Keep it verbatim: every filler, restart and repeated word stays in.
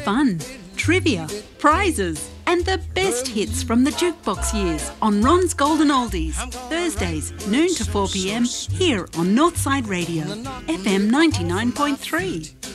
fun, trivia, prizes and the best hits from the jukebox years on Ron's Golden Oldies. Thursdays, noon to four p m here on Northside Radio, F M ninety-nine point three.